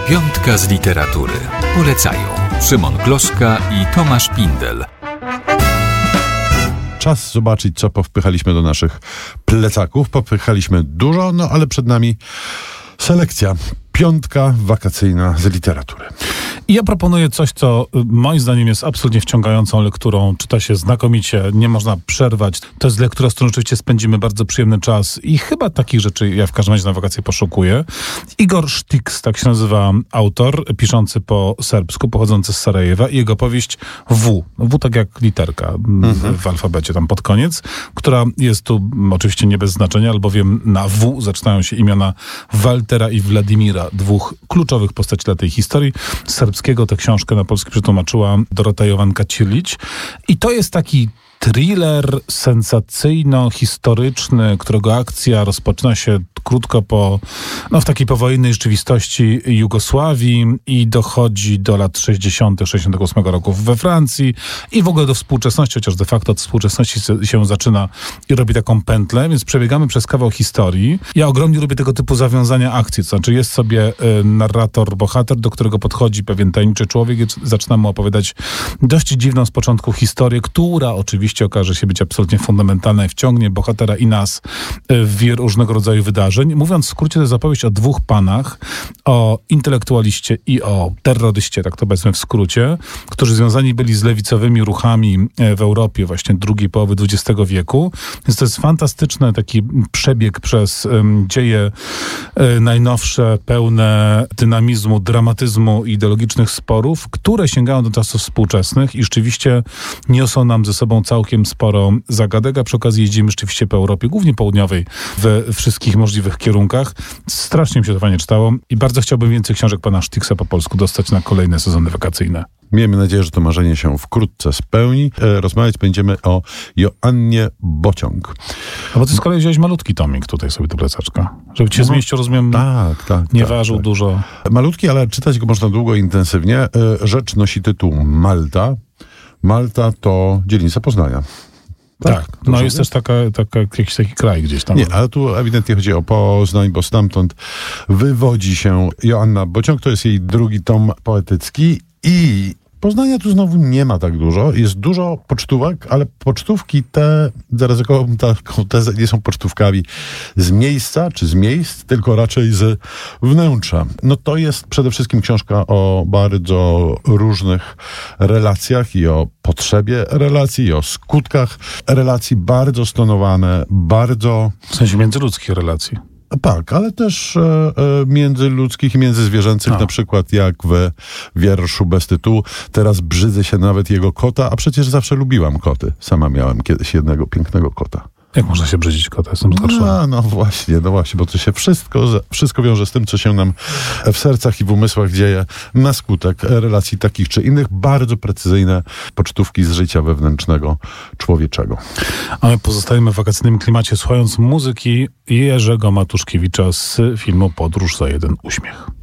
Piątka z literatury. Polecają Szymon Gloszka i Tomasz Pindel. Czas zobaczyć, co powpychaliśmy do naszych plecaków. Popychaliśmy dużo, ale przed nami selekcja. Piątka wakacyjna z literatury. I ja proponuję coś, co moim zdaniem jest absolutnie wciągającą lekturą. Czyta się znakomicie, nie można przerwać. To jest lektura, z którą oczywiście spędzimy bardzo przyjemny czas i chyba takich rzeczy ja w każdym razie na wakacje poszukuję. Igor Sztyks, tak się nazywa autor, piszący po serbsku, pochodzący z Sarajewa i jego powieść W. W tak jak literka w alfabecie tam pod koniec, która jest tu oczywiście nie bez znaczenia, albowiem na W zaczynają się imiona Waltera i Władimira, dwóch kluczowych postaci dla tej historii. Z serbskiego tę książkę na polski przetłumaczyła Dorota Jovanka-Cirlić. I to jest taki thriller sensacyjno-historyczny, którego akcja rozpoczyna się krótko w takiej powojennej rzeczywistości Jugosławii i dochodzi do lat 60., 68 roku we Francji i w ogóle do współczesności, chociaż de facto od współczesności się zaczyna i robi taką pętlę, więc przebiegamy przez kawał historii. Ja ogromnie lubię tego typu zawiązania akcji, to znaczy jest sobie narrator, bohater, do którego podchodzi pewien tajemniczy człowiek i zaczyna mu opowiadać dość dziwną z początku historię, która oczywiście okaże się być absolutnie fundamentalna i wciągnie bohatera i nas w wir różnego rodzaju wydarzeń. Mówiąc w skrócie, to jest opowieść o dwóch panach, o intelektualiście i o terroryście, tak to powiedzmy w skrócie, którzy związani byli z lewicowymi ruchami w Europie właśnie drugiej połowy XX wieku. Więc to jest fantastyczny taki przebieg przez dzieje najnowsze, pełne dynamizmu, dramatyzmu i ideologicznych sporów, które sięgają do czasów współczesnych i rzeczywiście niosą nam ze sobą całkiem sporo zagadek, a przy okazji jeździmy rzeczywiście po Europie, głównie południowej, we wszystkich możliwych kierunkach. Strasznie mi się to fajnie czytało i bardzo chciałbym więcej książek pana Sztyksa po polsku dostać na kolejne sezony wakacyjne. Miejmy nadzieję, że to marzenie się wkrótce spełni. Rozmawiać będziemy o Joannie Bociąg. A bo ty z kolei wziąłeś malutki tomik tutaj sobie do plecaczka. Żeby ci się zmieścił, rozumiem, nie ważył dużo. Malutki, ale czytać go można długo i intensywnie. Rzecz nosi tytuł Malta. Malta to dzielnica Poznania. Tak, jest też jakiś taki kraj gdzieś tam. Nie, ale tu ewidentnie chodzi o Poznań, bo stamtąd wywodzi się Joanna Bociąg. To jest jej drugi tom poetycki i Poznania tu znowu nie ma tak dużo. Jest dużo pocztówek, ale pocztówki te, zaryzykowałbym taką tezę, nie są pocztówkami z miejsca czy z miejsc, tylko raczej z wnętrza. To jest przede wszystkim książka o bardzo różnych relacjach i o potrzebie relacji, i o skutkach relacji, bardzo stonowane, bardzo... W sensie międzyludzkich relacji. Tak, ale też międzyludzkich i międzyzwierzęcych, na przykład jak w wierszu bez tytułu. Teraz brzydzę się nawet jego kota, a przecież zawsze lubiłam koty. Sama miałem kiedyś jednego pięknego kota. Jak można się brzydzić kota? Jestem zgorszony. No właśnie, bo to się wszystko wiąże z tym, co się nam w sercach i w umysłach dzieje na skutek relacji takich czy innych. Bardzo precyzyjne pocztówki z życia wewnętrznego człowieczego. A my pozostajemy w wakacyjnym klimacie, słuchając muzyki Jerzego Matuszkiewicza z filmu Podróż za jeden uśmiech.